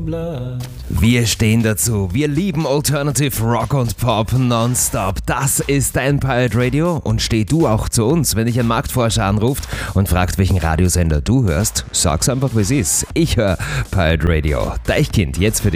blood. Wir stehen dazu. Wir lieben Alternative Rock und Pop nonstop. Das ist dein Pirate Radio und steh du auch zu uns. Wenn dich ein Marktforscher anruft und fragt, welchen Radiosender du hörst, sag's einfach, wie es ist. Ich höre Pirate Radio. Deichkind, jetzt für dich.